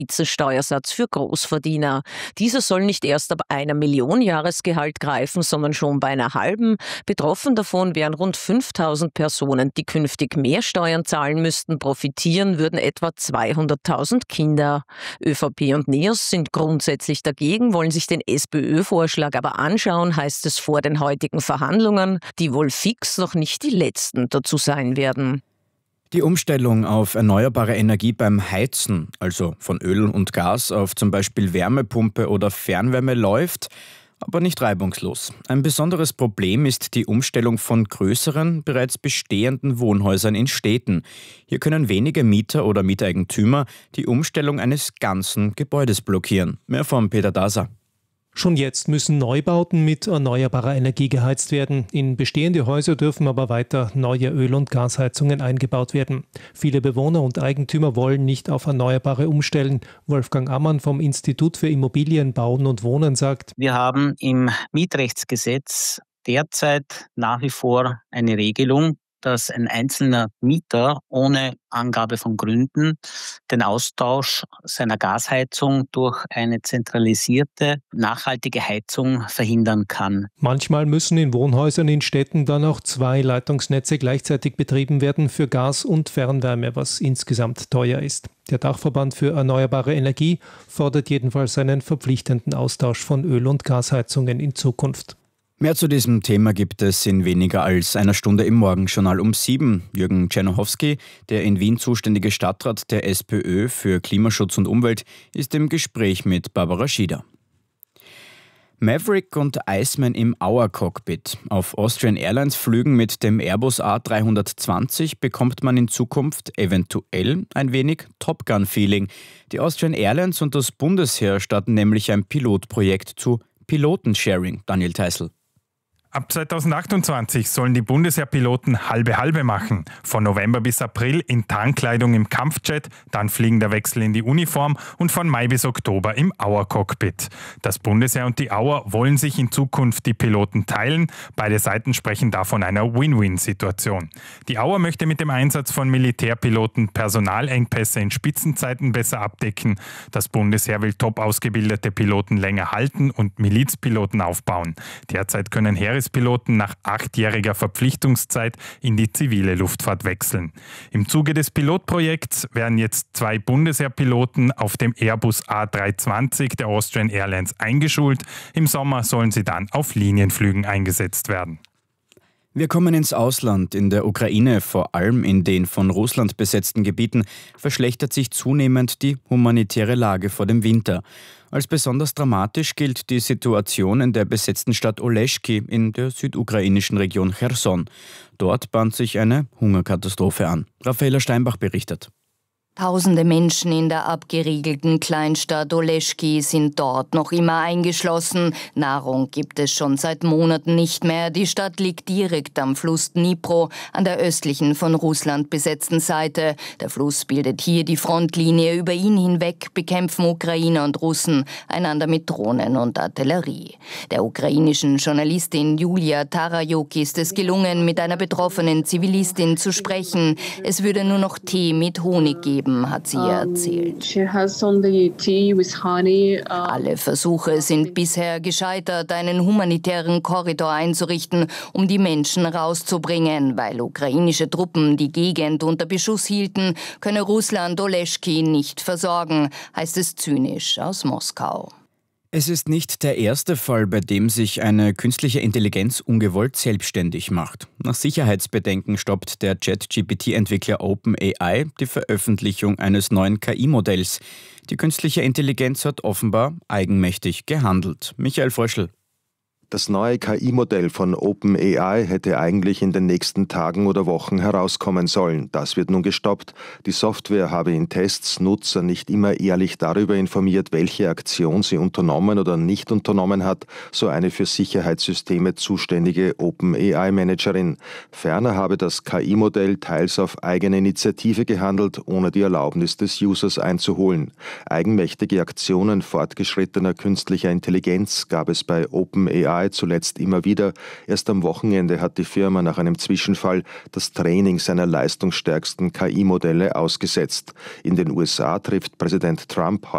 Spitzensteuersatz für Großverdiener. Dieser soll nicht erst ab 1 Million Jahresgehalt greifen, sondern schon bei einer halben. Betroffen davon wären rund 5.000 Personen, die künftig mehr Steuern zahlen müssten. Profitieren würden etwa 200.000 Kinder. ÖVP und NEOS sind grundsätzlich dagegen, wollen sich den SPÖ-Vorschlag aber anschauen, heißt es vor den heutigen Verhandlungen, die wohl fix noch nicht die letzten dazu sein werden. Die Umstellung auf erneuerbare Energie beim Heizen, also von Öl und Gas auf zum Beispiel Wärmepumpe oder Fernwärme läuft, aber nicht reibungslos. Ein besonderes Problem ist die Umstellung von größeren, bereits bestehenden Wohnhäusern in Städten. Hier können wenige Mieter oder Mieteigentümer die Umstellung eines ganzen Gebäudes blockieren. Mehr von Peter Daser. Schon jetzt müssen Neubauten mit erneuerbarer Energie geheizt werden. In bestehende Häuser dürfen aber weiter neue Öl- und Gasheizungen eingebaut werden. Viele Bewohner und Eigentümer wollen nicht auf Erneuerbare umstellen. Wolfgang Ammann vom Institut für Immobilien, Bauen und Wohnen sagt: Wir haben im Mietrechtsgesetz derzeit nach wie vor eine Regelung, dass ein einzelner Mieter ohne Angabe von Gründen den Austausch seiner Gasheizung durch eine zentralisierte, nachhaltige Heizung verhindern kann. Manchmal müssen in Wohnhäusern in Städten dann auch 2 Leitungsnetze gleichzeitig betrieben werden für Gas und Fernwärme, was insgesamt teuer ist. Der Dachverband für erneuerbare Energie fordert jedenfalls einen verpflichtenden Austausch von Öl- und Gasheizungen in Zukunft. Mehr zu diesem Thema gibt es in weniger als einer Stunde im Morgenjournal um 7. Jürgen Czernohowski, der in Wien zuständige Stadtrat der SPÖ für Klimaschutz und Umwelt, ist im Gespräch mit Barbara Schieder. Maverick und Iceman im Auer-Cockpit. Auf Austrian Airlines Flügen mit dem Airbus A320 bekommt man in Zukunft eventuell ein wenig Top Gun-Feeling. Die Austrian Airlines und das Bundesheer starten nämlich ein Pilotprojekt zu Pilotensharing. Daniel Theißl. Ab 2028 sollen die Bundesheerpiloten halbe-halbe machen. Von November bis April in Tarnkleidung im Kampfjet, dann fliegen der Wechsel in die Uniform und von Mai bis Oktober im Auer-Cockpit. Das Bundesheer und die Auer wollen sich in Zukunft die Piloten teilen. Beide Seiten sprechen da von einer Win-Win-Situation. Die Auer möchte mit dem Einsatz von Militärpiloten Personalengpässe in Spitzenzeiten besser abdecken. Das Bundesheer will top ausgebildete Piloten länger halten und Milizpiloten aufbauen. Derzeit können Heerespiloten nach 8-jähriger Verpflichtungszeit in die zivile Luftfahrt wechseln. Im Zuge des Pilotprojekts werden jetzt 2 Bundesheerpiloten auf dem Airbus A320 der Austrian Airlines eingeschult. Im Sommer sollen sie dann auf Linienflügen eingesetzt werden. Wir kommen ins Ausland. In der Ukraine, vor allem in den von Russland besetzten Gebieten, verschlechtert sich zunehmend die humanitäre Lage vor dem Winter. Als besonders dramatisch gilt die Situation in der besetzten Stadt Oleschki in der südukrainischen Region Cherson. Dort bahnt sich eine Hungerkatastrophe an. Raffaela Steinbach berichtet. Tausende Menschen in der abgeriegelten Kleinstadt Oleschki sind dort noch immer eingeschlossen. Nahrung gibt es schon seit Monaten nicht mehr. Die Stadt liegt direkt am Fluss Dnipro, an der östlichen von Russland besetzten Seite. Der Fluss bildet hier die Frontlinie. Über ihn hinweg bekämpfen Ukrainer und Russen einander mit Drohnen und Artillerie. Der ukrainischen Journalistin Julia Tarajuk ist es gelungen, mit einer betroffenen Zivilistin zu sprechen. Es würde nur noch Tee mit Honig geben, hat sie ihr erzählt. Alle Versuche sind bisher gescheitert, einen humanitären Korridor einzurichten, um die Menschen rauszubringen. Weil ukrainische Truppen die Gegend unter Beschuss hielten, könne Russland Oleschki nicht versorgen, heißt es zynisch aus Moskau. Es ist nicht der erste Fall, bei dem sich eine künstliche Intelligenz ungewollt selbstständig macht. Nach Sicherheitsbedenken stoppt der ChatGPT-Entwickler OpenAI die Veröffentlichung eines neuen KI-Modells. Die künstliche Intelligenz hat offenbar eigenmächtig gehandelt. Michael Fröschl. Das neue KI-Modell von OpenAI hätte eigentlich in den nächsten Tagen oder Wochen herauskommen sollen. Das wird nun gestoppt. Die Software habe in Tests Nutzer nicht immer ehrlich darüber informiert, welche Aktion sie unternommen oder nicht unternommen hat, so eine für Sicherheitssysteme zuständige OpenAI-Managerin. Ferner habe das KI-Modell teils auf eigene Initiative gehandelt, ohne die Erlaubnis des Users einzuholen. Eigenmächtige Aktionen fortgeschrittener künstlicher Intelligenz gab es bei OpenAI zuletzt immer wieder. Erst am Wochenende hat die Firma nach einem Zwischenfall das Training seiner leistungsstärksten KI-Modelle ausgesetzt. In den USA trifft Präsident Trump